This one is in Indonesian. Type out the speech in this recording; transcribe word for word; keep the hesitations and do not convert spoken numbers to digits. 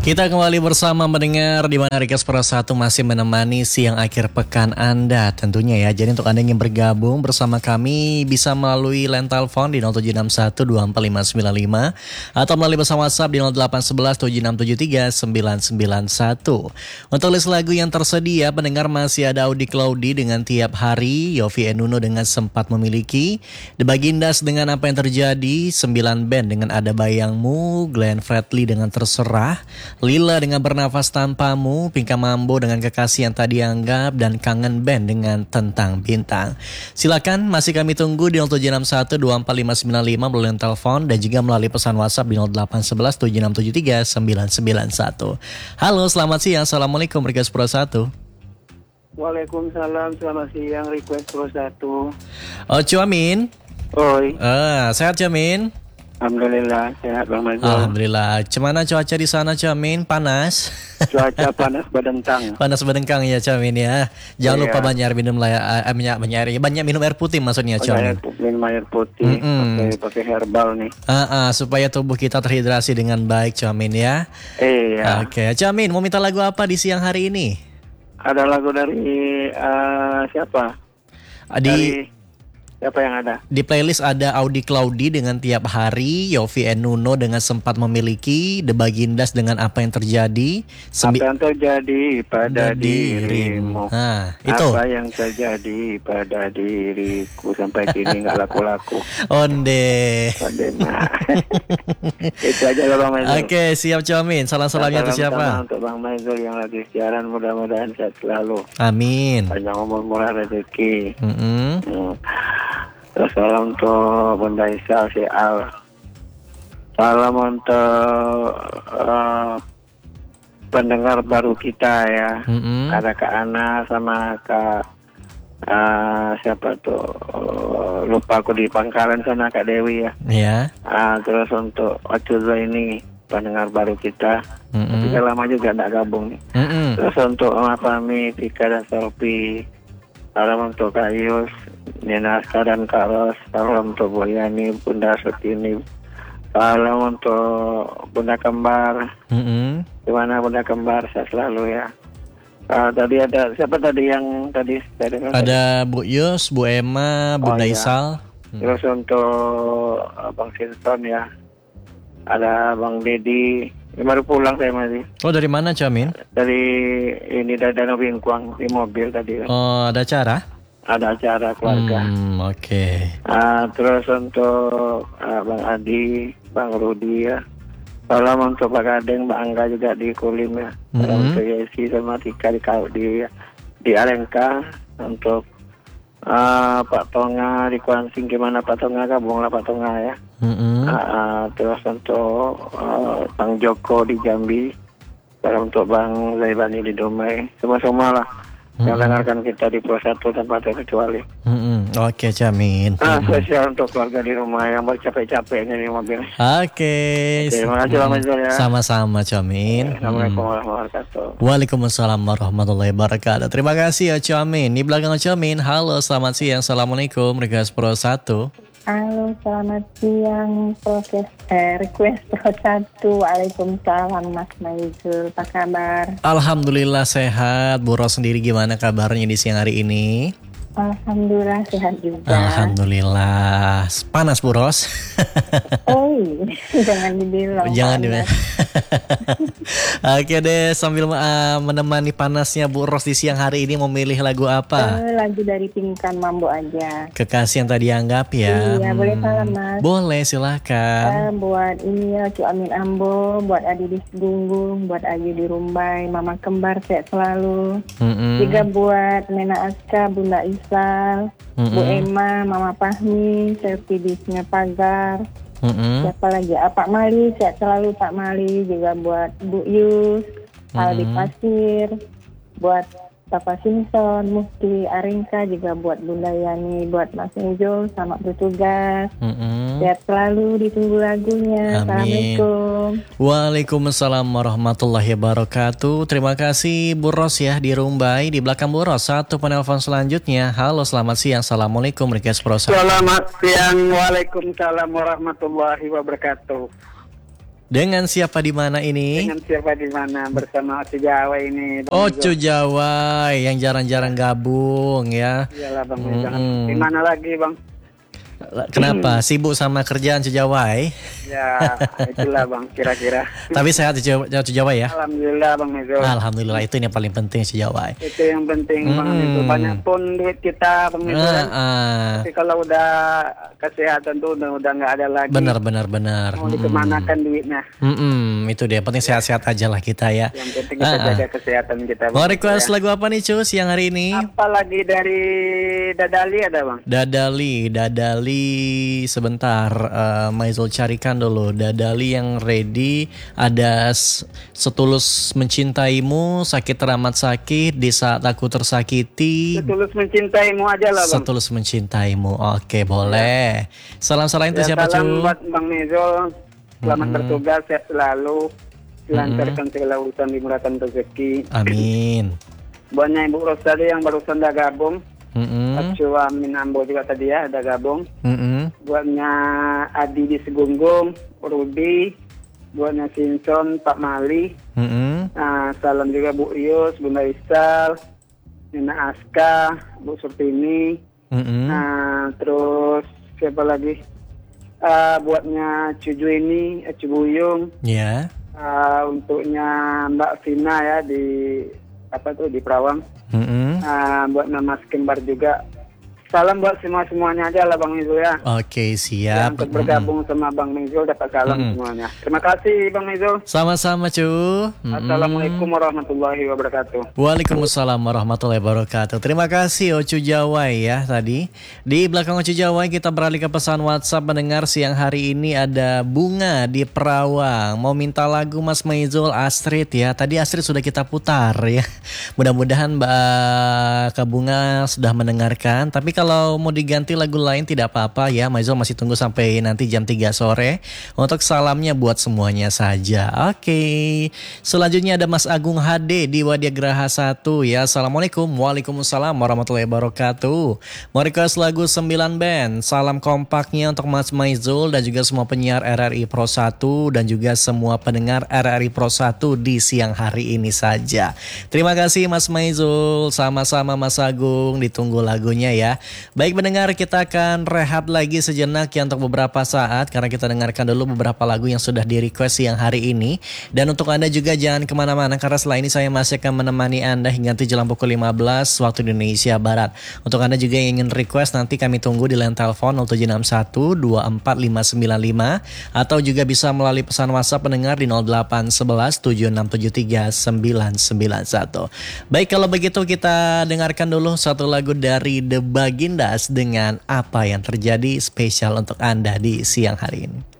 Kita kembali bersama mendengar di mana Rikas Pro satu masih menemani siang akhir pekan Anda tentunya ya. Jadi untuk Anda yang bergabung bersama kami bisa melalui line telepon di nol tujuh enam satu dua empat lima sembilan lima atau melalui pesan WhatsApp di nol delapan satu satu tujuh enam tujuh tiga sembilan sembilan satu. Untuk list lagu yang tersedia, pendengar masih ada Audi Claudi dengan Tiap Hari, Yovie and Nuno dengan Sempat Memiliki, The Bagindas dengan Apa Yang Terjadi, Sembilan Band dengan Ada Bayangmu, Glenn Fredly dengan Terserah, Lila dengan Bernafas Tanpamu, Pinka Mambo dengan Kekasih Yang Tak Dianggap, dan Kangen Band dengan Tentang Bintang. Silakan masih kami tunggu di nol tujuh enam satu dua empat lima sembilan lima melalui telepon dan juga melalui pesan WhatsApp di nol delapan satu satu tujuh enam tujuh tiga sembilan sembilan satu. Halo, selamat siang. Assalamualaikum Request Pro satu. Waalaikumsalam, selamat siang Request Pro satu. Oh, Cuamin. Oi. Ah, sehat Cuamin? Alhamdulillah, sehat Bang Mazul. Alhamdulillah. Cemana cuaca di sana Cuamin? Panas? Cuaca panas badentang. Panas badengkang ya Cuamin ya. Jangan Iya. lupa banyak minum lah, eh, banyak banyak banyak minum air putih maksudnya Cuamin. Banyak minum air putih, pakai pakai herbal nih. Ah, ah, supaya tubuh kita terhidrasi dengan baik Cuamin ya. Iya. Oke, Cuamin mau minta lagu apa di siang hari ini? Ada lagu dari uh, siapa? Di Dari siapa yang ada? Di playlist ada Audi Claudi dengan Tiap Hari, Yovie and Nuno dengan Sempat Memiliki, The Bagindas dengan Apa Yang Terjadi, Sembi- Apa yang terjadi pada dirimu? Nah, itu. Apa yang terjadi pada diriku sampai kini nggak laku-laku. Onde. Onde, nah. Itu aja lah Bang Mazul. Oke, siap Cuamin. Salam-salamnya untuk Salam siapa? untuk Bang Mazul yang lagi siaran, mudah-mudahan sehat selalu. Amin. Panjang umur, murah rezeki. Mm-mm. Hmm. Terus salam untuk Bunda Isa, si Al. Salam untuk uh, pendengar baru kita ya. Mm-mm. Ada Kak Ana sama Kak uh, siapa tuh? Uh, lupa aku di Pangkalan sana, Kak Dewi ya. Ya. Uh, terus untuk Acuzo ini pendengar baru kita. Mm-mm. Tapi lama juga tidak gabung nih. Mm-mm. Terus untuk Mama Fami, Tika dan Sophie. Salam untuk Kak Yus, Nina Aska dan Kak Ros. Salam untuk Boyani, Bunda Sutini. Salam untuk Bunda Kembar. Mm-mm. Gimana Bunda Kembar, sehat selalu ya. Uh, tadi ada, siapa tadi yang tadi? tadi Ada Bu Yus, Bu Emma, Bunda Oh, iya. Isal. Terus untuk uh, Bang Sinton ya. Ada Bang Dedi. Ini baru pulang saya masih. Oh, dari mana Cuamin? Dari ini dari Danau Bingkuang di mobil tadi. Oh, ada acara? Ada acara keluarga. Hmm, oke. Ah, terus untuk ah, Bang Adi, Bang Rudi ya. Salam untuk Pak Gadeng, Mbak Angga juga di Kulim ya. Salam Mhm. untuk Yesi sama Tika di Kau di di Alengka. Untuk ah, Pak Tonga di Kuansing, gimana Pak Tonga, gabunglah Pak Tonga ya. Mm-mm. Ah, ah, terus untuk ah, Bang Joko di Jambi. Salam untuk Bang Zaibani di Dumai. Semua-semua lah yang dengarkan kita di Pro satu tanpa terkecuali. Mm-mm. Oke Cuamin. Ah, spesial untuk keluarga di rumah yang bercapek-capeknya di mobil. Oke. Terima kasih Bang Mazul ya. Sama-sama Cuamin. Assalamualaikum Mm. warahmatullahi wabarakatuh. Waalaikumsalam warahmatullahi wabarakatuh. Terima kasih ya Cuamin. Di belakang Cuamin, halo selamat siang. Assalamualaikum Request Pro satu. Halo, selamat siang, proses eh, request Pro satu. Waalaikumsalam, Mas Maizul. Apa kabar? Alhamdulillah sehat. Bu Ros sendiri gimana kabarnya di siang hari ini? Alhamdulillah sehat juga. Alhamdulillah. Panas Bu Ros. Oh, jangan dibilang. Jangan panas. di. Oke deh, sambil uh, menemani panasnya Bu Ros di siang hari ini, memilih lagu apa? Eh, lagu dari Pinkan Mambo aja. Kekasih Yang Tak Dianggap ya. Iya, boleh salam, Mas. Boleh, silakan. Eh, buat ini ya, Cu Amin Ambo, buat Adi di Segunggung, buat Ayu di Rumbai, Mama Kembar sehat selalu. Mm-mm. Juga buat Nena Aska, Bunda Isal, Bu Mm-mm. Emma, Mama Fahmi, Selfie di Sungai Pagar. Mm-mm. Siapa lagi? Ah, Pak Mali, sehat selalu Pak Mali. Juga buat Bu Yus, Aldi Mm-mm. Pasir, buat Papa Simpson, Mufti Aringka, juga buat Bunda Yani, buat Mas Nijol, sama bertugas. Mm-mm. Sehat selalu, ditunggu lagunya. Amin. Assalamualaikum. Waalaikumsalam warahmatullahi wabarakatuh. Terima kasih Bu Ros ya di Rumbai. Di belakang Bu Ros, satu penelpon selanjutnya. Halo, selamat siang. Assalamualaikum Request Pro satu. Selamat siang, waalaikumsalam warahmatullahi wabarakatuh. Dengan siapa di mana ini? Dengan siapa di mana bersama Ocu Jawa ini. Bang Ocu Jawa yang jarang-jarang gabung ya. Iyalah Bang Mm-mm. Jangan di mana lagi Bang? Kenapa? Sibuk sama kerjaan Ocu Jawa? Eh? Ya itulah Bang kira-kira. Tapi sehat Ocu Jawa ya? Alhamdulillah Bang Mizul. Alhamdulillah, itu yang paling penting Ocu Jawa. Itu yang penting Bang Mizul. Banyak pun duit kita Bang Mizul. Ah, kan. ah. Tapi kalau udah kesehatan tuh udah udah nggak ada lagi. Benar benar benar. Mau dikemanakan duitnya. Mm-mm, itu dia, penting sehat-sehat aja lah kita ya. Yang penting kita Ah, ah. jaga kesehatan kita. Mau Bang, request ya. lagu apa nih Cu siang hari ini? Apalagi dari Dadali ada Bang. Dadali, Dadali sebentar, uh, Maizul carikan dulu. Dadali yang ready ada s- setulus mencintaimu, sakit teramat sakit di saat aku tersakiti. Setulus mencintaimu aja lah Bang. Setulus mencintaimu, oke boleh. Salam-salam untuk Ya, siapa salam Cu? buat Bang Mizul. Selamat bertugas, sehat selalu. Dilancarkan segala urusan, dimurahkan rezeki. Amin. Buatnya Ibu Rosali yang barusan udah gabung. Mm-mm. Acu Amin Ambo juga tadi ya ada gabung. Mm-mm. Buatnya Adi di Segunggung, Rudi. Buatnya Sinson, Pak Mali. Mm-mm. Nah, salam juga Bu Ius, Bunda Isal, Nina Aska, Bu Surtini. Mm-mm. Nah, terus siapa lagi? Ah, buatnya Cuju ini, eh, Cibuyung. Ya. Ah, untuknya Mbak Vina ya di apa tuh di Perawang. Mm-mm. Ah, buat Mas Kembar juga. Salam buat semua-semuanya aja lah Bang Mizul ya. Oke siap. Yang ikut bergabung sama Bang Mizul dapat salam Mm-mm. semuanya. Terima kasih Bang Mizul. Sama-sama Cu. Mm-mm. Assalamualaikum warahmatullahi wabarakatuh. Waalaikumsalam warahmatullahi wabarakatuh. Terima kasih Ocu Jawa ya tadi. Di belakang Ocu Jawa kita beralih ke pesan WhatsApp mendengar siang hari ini ada Bunga di Perawang. Mau minta lagu Mas Maizul Astrid ya. Tadi Astrid sudah kita putar ya. Mudah-mudahan Mbak Kak Bunga sudah mendengarkan. Tapi kalau mau diganti lagu lain tidak apa-apa ya. Maizul masih tunggu sampai nanti jam tiga sore. Untuk salamnya buat semuanya saja. Oke. Selanjutnya ada Mas Agung H D di Wadiagraha satu ya. Assalamualaikum. Waalaikumsalam warahmatullahi wabarakatuh. Mau request lagu sembilan band. Salam kompaknya untuk Mas Maizul dan juga semua penyiar R R I Pro satu dan juga semua pendengar R R I Pro satu di siang hari ini saja. Terima kasih Mas Maizul. Sama-sama Mas Agung. Ditunggu lagunya ya. Baik pendengar, kita akan rehat lagi sejenak ya untuk beberapa saat karena kita dengarkan dulu beberapa lagu yang sudah di request siang hari ini. Dan untuk Anda juga jangan kemana-mana karena setelah ini saya masih akan menemani Anda hingga nanti jelang pukul lima belas waktu Indonesia Barat. Untuk Anda juga yang ingin request nanti kami tunggu di line telepon nol tujuh enam satu dua empat lima sembilan lima atau juga bisa melalui pesan WhatsApp pendengar di nol delapan satu satu tujuh enam tujuh tiga sembilan sembilan satu. Baik kalau begitu kita dengarkan dulu satu lagu dari The Bagindas dengan Apa Yang Terjadi spesial untuk Anda di siang hari ini.